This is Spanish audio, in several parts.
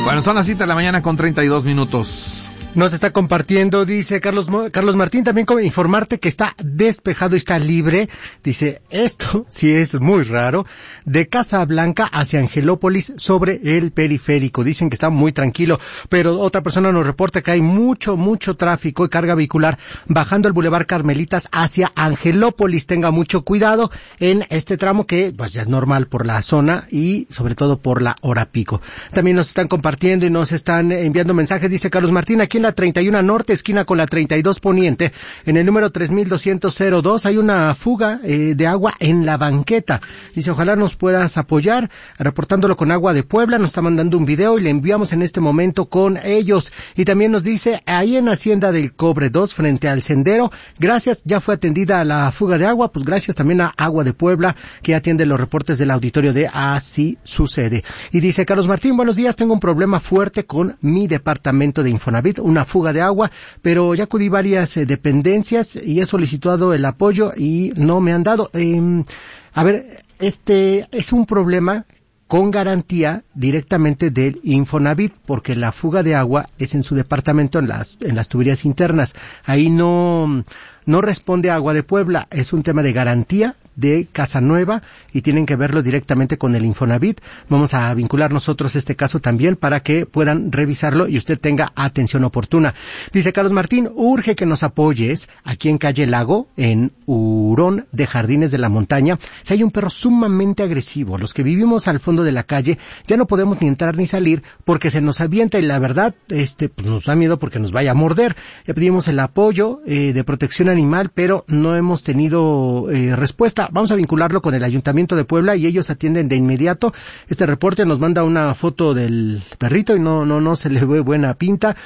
Bueno, son las 7 de la mañana con 32 minutos. Nos está compartiendo, dice Carlos Martín, también como informarte que está despejado y está libre. Dice, esto sí es muy raro, de Casablanca hacia Angelópolis sobre el periférico. Dicen que está muy tranquilo, pero otra persona nos reporta que hay mucho tráfico y carga vehicular bajando el Boulevard Carmelitas hacia Angelópolis. Tenga mucho cuidado en este tramo que pues ya es normal por la zona y sobre todo por la hora pico. También nos están compartiendo y nos están enviando mensajes, dice Carlos Martín, aquí en la 31 Norte, esquina con la 32 Poniente, en el número 3202, hay una fuga de agua en la banqueta. Dice, ojalá nos puedas apoyar, reportándolo con Agua de Puebla, nos está mandando un video y le enviamos en este momento con ellos. Y también nos dice, ahí en Hacienda del Cobre 2, frente al sendero, gracias, ya fue atendida la fuga de agua, pues gracias también a Agua de Puebla, que atiende los reportes del auditorio de Así Sucede. Y dice Carlos Martín, buenos días, tengo un problema fuerte con mi departamento de Infonavit, una fuga de agua, pero ya acudí varias dependencias y he solicitado el apoyo y no me han dado. Este es un problema con garantía directamente del Infonavit, porque la fuga de agua es en su departamento, en las tuberías internas. Ahí no responde Agua de Puebla, es un tema de garantía de Casa Nueva y tienen que verlo directamente con el Infonavit. Vamos a vincular nosotros este caso también para que puedan revisarlo y usted tenga atención oportuna. Dice Carlos Martín, urge que nos apoyes aquí en calle Lago, en Hurón de Jardines de la Montaña. Si hay un perro sumamente agresivo, los que vivimos al fondo de la calle ya no podemos ni entrar ni salir porque se nos avienta y la verdad pues nos da miedo porque nos vaya a morder. Ya pedimos el apoyo de protección animal, pero no hemos tenido respuesta. Vamos a vincularlo con el Ayuntamiento de Puebla y ellos atienden de inmediato. Este reporte nos manda una foto del perrito y no se le ve buena pinta.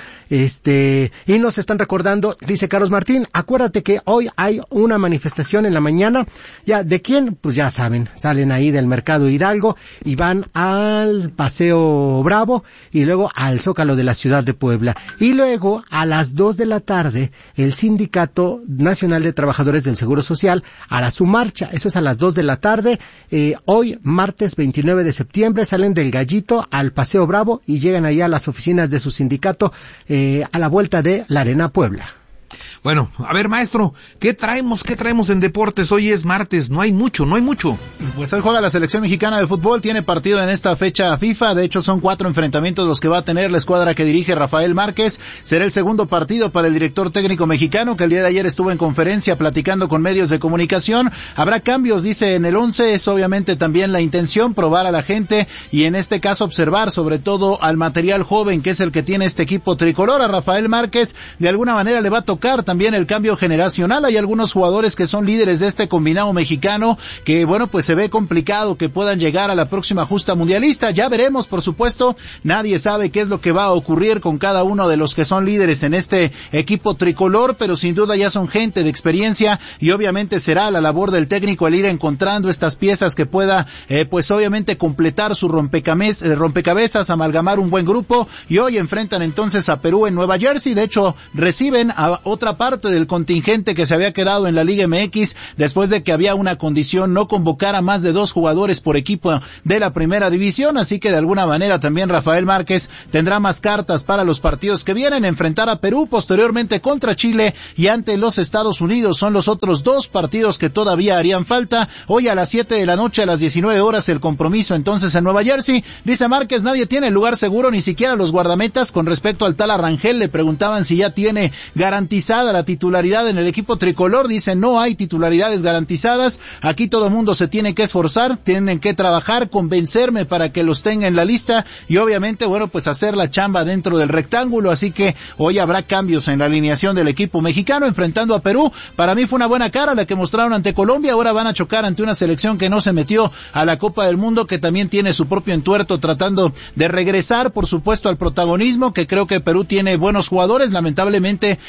Y nos están recordando, dice Carlos Martín, acuérdate que hoy hay una manifestación en la mañana. Ya, ¿de quién? Pues ya saben, salen ahí del Mercado Hidalgo y van al Paseo Bravo y luego al Zócalo de la ciudad de Puebla. Y luego a las 2 de la tarde el Sindicato Nacional de Trabajadores del Seguro Social hará su marcha. Eso es a las 2 de la tarde. Hoy, martes 29 de septiembre, salen del Gallito al Paseo Bravo y llegan allá a las oficinas de su sindicato a la vuelta de la Arena Puebla. Bueno, a ver, maestro, ¿qué traemos en deportes? Hoy es martes, no hay mucho. Pues hoy juega la selección mexicana de fútbol, tiene partido en esta fecha FIFA, de hecho son 4 enfrentamientos los que va a tener la escuadra que dirige Rafael Márquez. Será el segundo partido para el director técnico mexicano, que el día de ayer estuvo en conferencia platicando con medios de comunicación. Habrá cambios, dice, en el 11, es obviamente también la intención probar a la gente y en este caso observar sobre todo al material joven, que es el que tiene este equipo tricolor. A Rafael Márquez de alguna manera le va a tocar también el cambio generacional. Hay algunos jugadores que son líderes de este combinado mexicano que, bueno, pues se ve complicado que puedan llegar a la próxima justa mundialista. Ya veremos, por supuesto, nadie sabe qué es lo que va a ocurrir con cada uno de los que son líderes en este equipo tricolor, pero sin duda ya son gente de experiencia y obviamente será la labor del técnico el ir encontrando estas piezas que pueda, pues obviamente completar su rompecabezas, amalgamar un buen grupo. Y hoy enfrentan entonces a Perú en Nueva Jersey. De hecho, reciben a otra parte del contingente que se había quedado en la Liga MX después de que había una condición no convocar a más de 2 jugadores por equipo de la primera división, así que de alguna manera también Rafael Márquez tendrá más cartas para los partidos que vienen. Enfrentar a Perú, posteriormente contra Chile y ante los Estados Unidos son los otros 2 partidos que todavía harían falta. Hoy a las 7 de la noche, a las 19 horas, el compromiso entonces en Nueva Jersey. Dice Márquez, nadie tiene el lugar seguro, ni siquiera los guardametas. Con respecto al tal Arrangel, le preguntaban si ya tiene garantizada la titularidad en el equipo tricolor. Dice, no hay titularidades garantizadas, aquí todo el mundo se tiene que esforzar, tienen que trabajar, convencerme para que los tenga en la lista y obviamente, bueno, pues hacer la chamba dentro del rectángulo. Así que hoy habrá cambios en la alineación del equipo mexicano enfrentando a Perú. Para mí fue una buena cara la que mostraron ante Colombia. Ahora van a chocar ante una selección que no se metió a la Copa del Mundo, que también tiene su propio entuerto tratando de regresar, por supuesto, al protagonismo, que creo que Perú tiene buenos jugadores. Lamentablemente no pudieron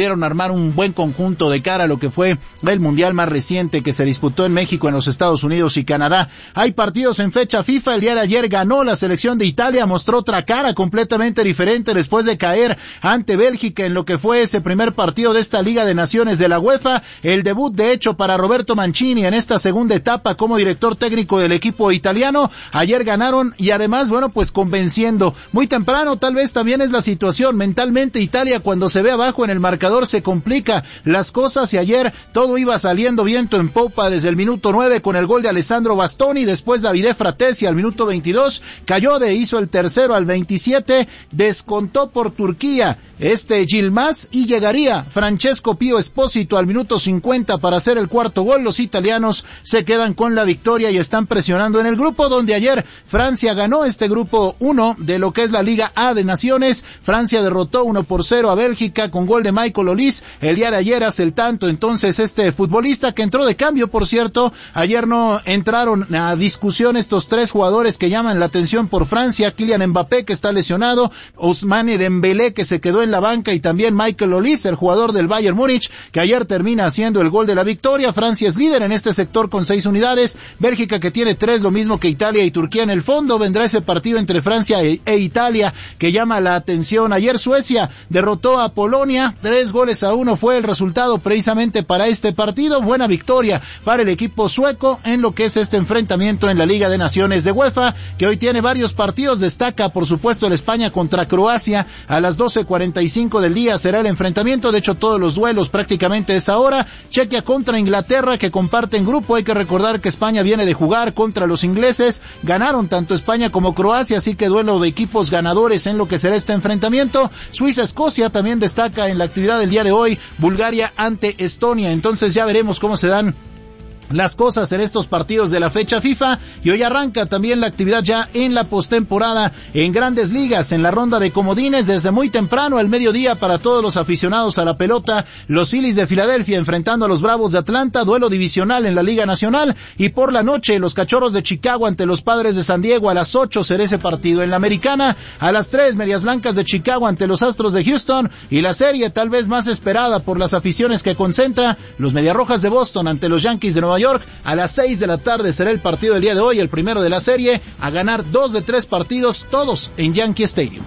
pudieron armar un buen conjunto de cara a lo que fue el mundial más reciente que se disputó en México, en los Estados Unidos y Canadá. Hay partidos en fecha FIFA. El día de ayer ganó la selección de Italia, mostró otra cara completamente diferente después de caer ante Bélgica en lo que fue ese primer partido de esta Liga de Naciones de la UEFA. El debut, de hecho, para Roberto Mancini en esta segunda etapa como director técnico del equipo italiano. Ayer ganaron y además, bueno, pues convenciendo. Muy temprano tal vez también es la situación. Mentalmente Italia, cuando se ve abajo en el marcador, se complica las cosas, y ayer todo iba saliendo viento en popa desde el minuto 9 con el gol de Alessandro Bastoni. Después Davide Fratesi al minuto 22, Kayode hizo el tercero al 27, descontó por Turquía Yilmaz, y llegaría Francesco Pio Espósito al minuto 50 para hacer el cuarto gol. Los italianos se quedan con la victoria y están presionando en el grupo donde ayer Francia ganó este grupo 1 de lo que es la Liga A de Naciones. Francia derrotó 1-0 a Bélgica con gol de Michael Olise. El día de ayer hace el tanto entonces este futbolista, que entró de cambio, por cierto. Ayer no entraron a discusión estos tres jugadores que llaman la atención por Francia: Kylian Mbappé, que está lesionado, Ousmane Dembélé, que se quedó en la banca, y también Michael Olise, el jugador del Bayern Múnich, que ayer termina haciendo el gol de la victoria. Francia es líder en este sector con 6 unidades, Bélgica que tiene 3, lo mismo que Italia y Turquía en el fondo. Vendrá ese partido entre Francia e Italia que llama la atención. Ayer Suecia derrotó a Polonia, 3-1 fue el resultado precisamente para este partido. Buena victoria para el equipo sueco en lo que es este enfrentamiento en la Liga de Naciones de UEFA, que hoy tiene varios partidos. Destaca por supuesto el España contra Croacia a las 12:45 del día será el enfrentamiento. De hecho, todos los duelos prácticamente a esa hora. Chequia contra Inglaterra, que comparten grupo. Hay que recordar que España viene de jugar contra los ingleses. Ganaron tanto España como Croacia, así que duelo de equipos ganadores en lo que será este enfrentamiento. Suiza-Escocia también destaca en la actividad del día de hoy. Bulgaria ante Estonia. Entonces ya veremos cómo se dan las cosas en estos partidos de la fecha FIFA, y hoy arranca también la actividad ya en la postemporada en Grandes Ligas, en la ronda de comodines desde muy temprano al mediodía para todos los aficionados a la pelota. Los Phillies de Filadelfia enfrentando a los Bravos de Atlanta, duelo divisional en la Liga Nacional, y por la noche los Cachorros de Chicago ante los Padres de San Diego. A las 8 será ese partido. En la Americana, a las 3 Medias Blancas de Chicago ante los Astros de Houston, y la serie tal vez más esperada por las aficiones que concentra, los Mediarrojas de Boston ante los Yankees de Nueva York. A las 6 de la tarde será el partido del día de hoy, el primero de la serie, a ganar 2 de 3 partidos, todos en Yankee Stadium.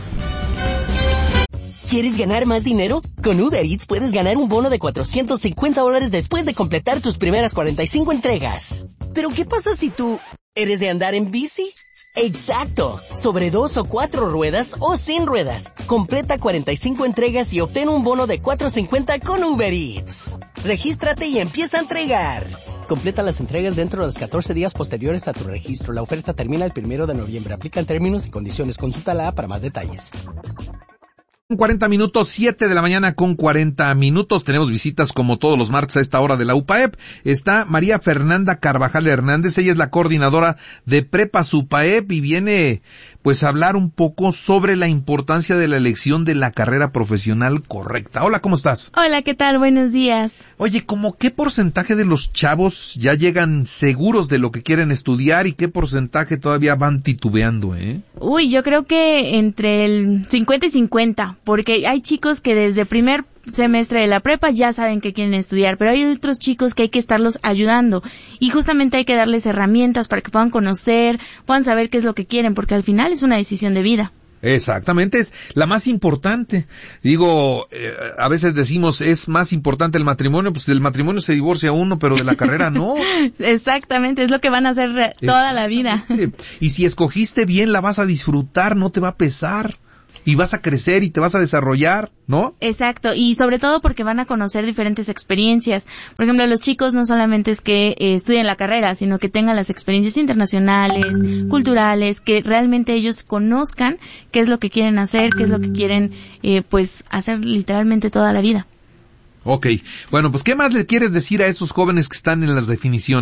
¿Quieres ganar más dinero? Con Uber Eats puedes ganar un bono de $450 después de completar tus primeras 45 entregas. ¿Pero qué pasa si tú eres de andar en bici? ¡Exacto! Sobre 2 o 4 ruedas o sin ruedas. Completa 45 entregas y obtén un bono de $450 con Uber Eats. Regístrate y empieza a entregar. Completa las entregas dentro de los 14 días posteriores a tu registro. La oferta termina el 1 de noviembre. Aplican términos y condiciones. Consulta la app para más detalles. 40 minutos, 7 de la mañana con 40 minutos. Tenemos visitas como todos los martes a esta hora de la UPAEP. Está María Fernanda Carvajal Hernández. Ella es la coordinadora de Prepas UPAEP y viene pues a hablar un poco sobre la importancia de la elección de la carrera profesional correcta. Hola, ¿cómo estás? Hola, ¿qué tal? Buenos días. Oye, ¿cómo qué porcentaje de los chavos ya llegan seguros de lo que quieren estudiar y qué porcentaje todavía van titubeando, Uy, yo creo que entre el 50 y 50, porque hay chicos que desde primer semestre de la prepa ya saben que quieren estudiar, pero hay otros chicos que hay que estarlos ayudando y justamente hay que darles herramientas para que puedan conocer, puedan saber qué es lo que quieren, porque al final es una decisión de vida. Exactamente, es la más importante. Digo, a veces decimos, es más importante el matrimonio, pues del matrimonio se divorcia uno, pero de la carrera no. Exactamente, es lo que van a hacer toda la vida. Y si escogiste bien, la vas a disfrutar, no te va a pesar. Y vas a crecer y te vas a desarrollar, ¿no? Exacto, y sobre todo porque van a conocer diferentes experiencias. Por ejemplo, los chicos no solamente es que estudien la carrera, sino que tengan las experiencias internacionales, culturales, que realmente ellos conozcan qué es lo que quieren hacer, qué es lo que quieren, pues, hacer literalmente toda la vida. Ok, bueno, pues ¿qué más le quieres decir a esos jóvenes que están en las definiciones?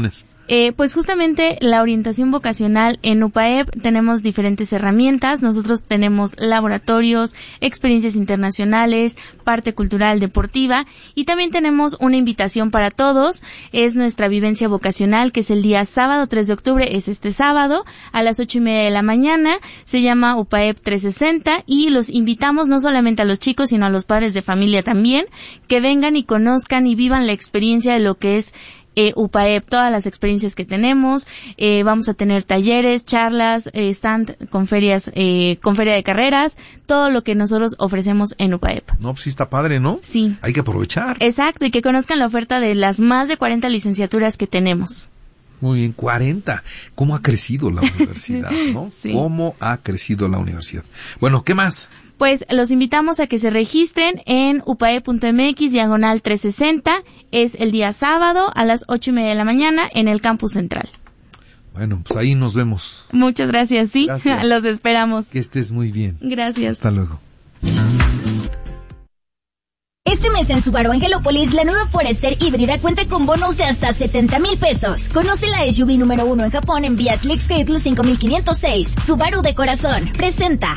Pues justamente la orientación vocacional en UPAEP tenemos diferentes herramientas. Nosotros tenemos laboratorios, experiencias internacionales, parte cultural, deportiva, y también tenemos una invitación para todos. Es nuestra vivencia vocacional, que es el día sábado 3 de octubre, es este sábado a las 8:30 de la mañana. Se llama UPAEP 360 y los invitamos no solamente a los chicos, sino a los padres de familia también, que vengan y conozcan y vivan la experiencia de lo que es UPAEP, todas las experiencias que tenemos. Vamos a tener talleres, charlas, stand con ferias, con feria de carreras, todo lo que nosotros ofrecemos en UPAEP. No, pues sí está padre, ¿no? Sí. Hay que aprovechar. Exacto, y que conozcan la oferta de las más de 40 licenciaturas que tenemos. Muy bien, 40. ¿Cómo ha crecido la universidad, no? Sí. ¿Cómo ha crecido la universidad? Bueno, ¿qué más? Pues los invitamos a que se registren en upaep.mx/360. Es el día sábado a las 8:30 de la mañana en el campus central. Bueno, pues ahí nos vemos. Muchas gracias, sí. Gracias. Los esperamos. Que estés muy bien. Gracias. Hasta luego. Este mes en Subaru Angelópolis, la nueva Forester híbrida cuenta con bonos de hasta 70,000 pesos. Conoce la SUV número 1 en Japón en Vía Clicks-Cattle 5506. Subaru de corazón. Presenta.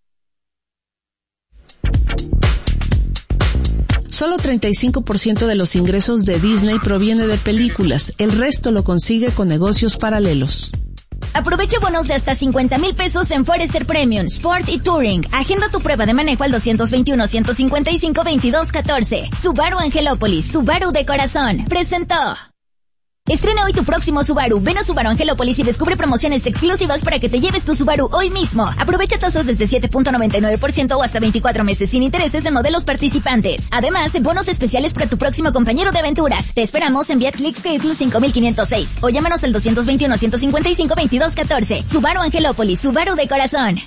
Solo 35% de los ingresos de Disney proviene de películas. El resto lo consigue con negocios paralelos. Aprovecha bonos de hasta 50,000 pesos en Forester Premium, Sport y Touring. Agenda tu prueba de manejo al 221-155-2214. Subaru Angelópolis, Subaru de corazón. Presentó. Estrena hoy tu próximo Subaru. Ven a Subaru Angelópolis y descubre promociones exclusivas para que te lleves tu Subaru hoy mismo. Aprovecha tasas desde 7.99% o hasta 24 meses sin intereses en modelos participantes. Además, bonos especiales para tu próximo compañero de aventuras. Te esperamos en Vía Clicks-Cattle 5506 o llámanos al 221-155-2214. Subaru Angelópolis, Subaru de corazón.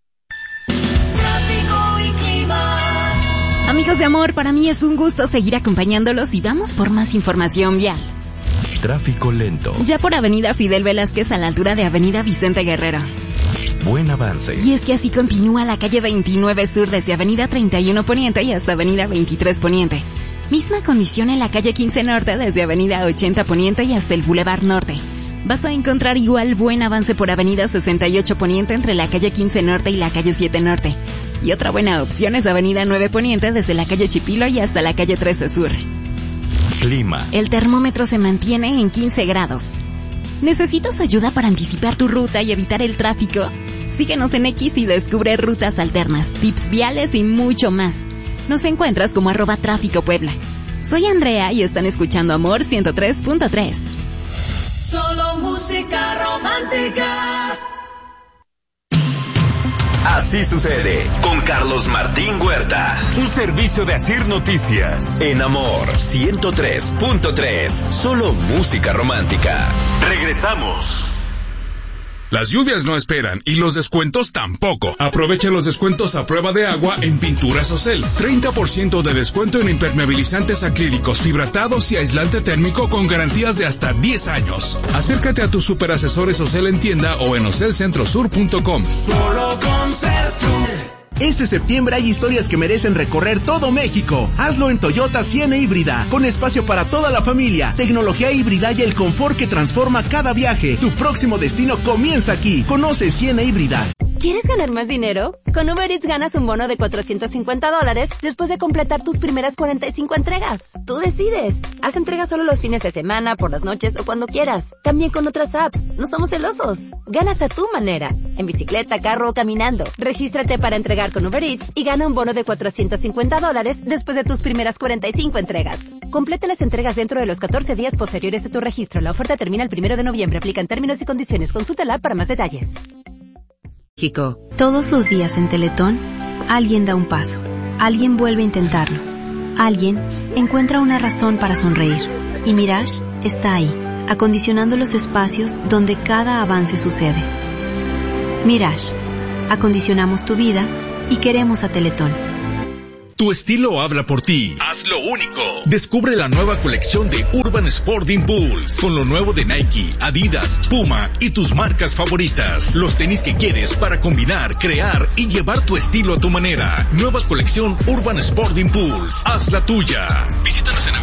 Amigos de amor, para mí es un gusto seguir acompañándolos y vamos por más información vial. Tráfico lento. Ya por Avenida Fidel Velázquez a la altura de Avenida Vicente Guerrero. Buen avance. Y es que así continúa la calle 29 Sur desde Avenida 31 Poniente y hasta Avenida 23 Poniente. Misma condición en la calle 15 Norte desde Avenida 80 Poniente y hasta el Boulevard Norte. Vas a encontrar igual buen avance por Avenida 68 Poniente entre la calle 15 Norte y la calle 7 Norte. Y otra buena opción es Avenida 9 Poniente desde la calle Chipilo y hasta la calle 13 Sur. Clima. El termómetro se mantiene en 15 grados. ¿Necesitas ayuda para anticipar tu ruta y evitar el tráfico? Síguenos en X y descubre rutas alternas, tips viales y mucho más. Nos encuentras como @tráficopuebla. Soy Andrea y están escuchando Amor 103.3. Solo música romántica. Así sucede con Carlos Martín Huerta. Un servicio de Asir Noticias. En Amor 103.3. Solo música romántica. Regresamos. Las lluvias no esperan y los descuentos tampoco. Aprovecha los descuentos a prueba de agua en Pinturas Ocel. 30% de descuento en impermeabilizantes acrílicos, fibratados y aislante térmico con garantías de hasta 10 años. Acércate a tus superasesores Ocel en tienda o en ocelcentrosur.com. Solo con Sertur. Este septiembre hay historias que merecen recorrer todo México. Hazlo en Toyota Siena híbrida, con espacio para toda la familia, tecnología híbrida y el confort que transforma cada viaje. Tu próximo destino comienza aquí. Conoce Siena híbrida. ¿Quieres ganar más dinero? Con Uber Eats ganas un bono de $450 después de completar tus primeras 45 entregas. Tú decides. Haz entregas solo los fines de semana, por las noches o cuando quieras. También con otras apps. No somos celosos. Ganas a tu manera. En bicicleta, carro o caminando. Regístrate para entregar con Uber Eats y gana un bono de $450 después de tus primeras 45 entregas. Completa las entregas dentro de los 14 días posteriores a tu registro. La oferta termina el 1 de noviembre. Aplican términos y condiciones. Consulta la app para más detalles. México. Todos los días en Teletón, alguien da un paso, alguien vuelve a intentarlo, alguien encuentra una razón para sonreír. Y Mirage está ahí, acondicionando los espacios donde cada avance sucede. Mirage, acondicionamos tu vida y queremos a Teletón. Tu estilo habla por ti. Hazlo único. Descubre la nueva colección de Urban Sport Impulse con lo nuevo de Nike, Adidas, Puma y tus marcas favoritas. Los tenis que quieres para combinar, crear y llevar tu estilo a tu manera. Nueva colección Urban Sport Impulse. Haz la tuya. Visítanos en Avenida 15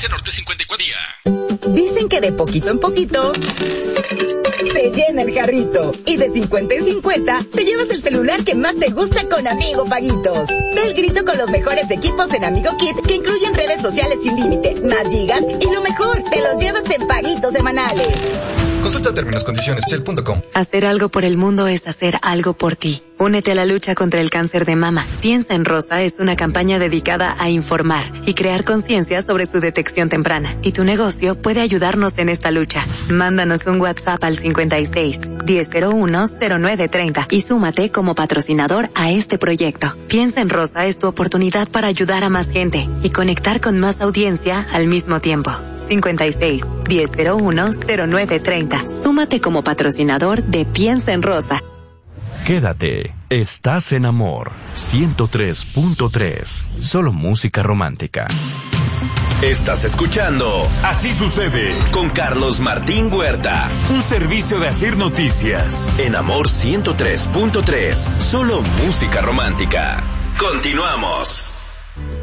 Independencia Norte 54 día. Dicen que de poquito en poquito se llena el jarrito. Y de 50 en 50 te llevas el celular que más te gusta con Amigo Paguitos. Da el grito con los mejores equipos en Amigo Kit, que incluyen redes sociales sin límite, más gigas y lo mejor, te los llevas en paguitos semanales. Consulta términos, condiciones, Shell.com. Hacer algo por el mundo es hacer algo por ti. Únete a la lucha contra el cáncer de mama. Piensa en Rosa es una campaña dedicada a informar y crear conciencia sobre su detección temprana. Y tu negocio puede ayudarnos en esta lucha. Mándanos un WhatsApp al 56 1001 0930 y súmate como patrocinador a este proyecto. Piensa en Rosa es tu oportunidad para ayudar a más gente y conectar con más audiencia al mismo tiempo. 56 1001 0930. Súmate como patrocinador de Piensa en Rosa. Quédate, estás en Amor 103.3. Solo música romántica. Estás escuchando Así Sucede con Carlos Martín Huerta. Un servicio de Asir Noticias en Amor 103.3. Solo música romántica. Continuamos.